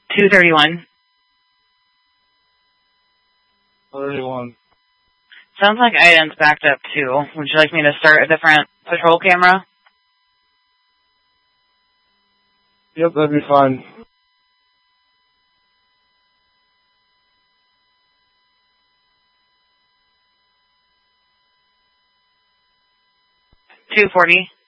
231. 31. Sounds like Iden's backed up too. Would you like me to start a different patrol camera? Yep, that'd be fine. $240.